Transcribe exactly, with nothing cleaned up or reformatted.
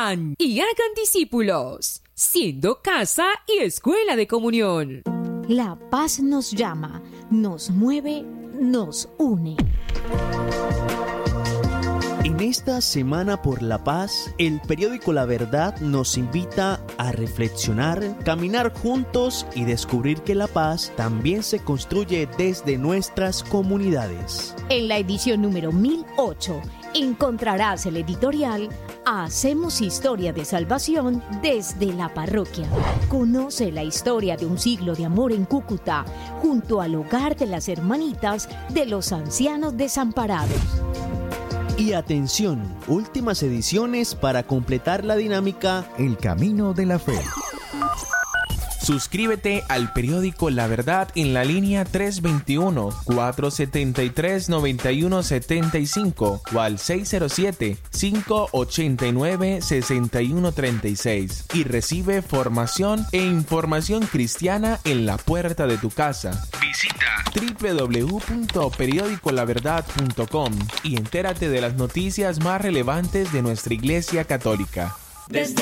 Vayan y hagan discípulos, siendo casa y escuela de comunión. La paz nos llama, nos mueve, nos une. En esta Semana por la Paz, el periódico La Verdad nos invita a reflexionar, caminar juntos y descubrir que la paz también se construye desde nuestras comunidades. En la edición número mil ocho encontrarás el editorial Hacemos Historia de Salvación desde la Parroquia. Conoce la historia de un siglo de amor en Cúcuta, junto al hogar de las hermanitas de los ancianos desamparados. Y atención, últimas ediciones para completar la dinámica El Camino de la Fe. Suscríbete al periódico La Verdad en la línea tres veintiuno, cuatrocientos setenta y tres, noventa y uno setenta y cinco o al seis cero siete, cinco ochenta y nueve, sesenta y uno treinta y seis y recibe formación e información cristiana en la puerta de tu casa. Visita doble u doble u doble u punto periódico la verdad punto com y entérate de las noticias más relevantes de nuestra Iglesia Católica. Desde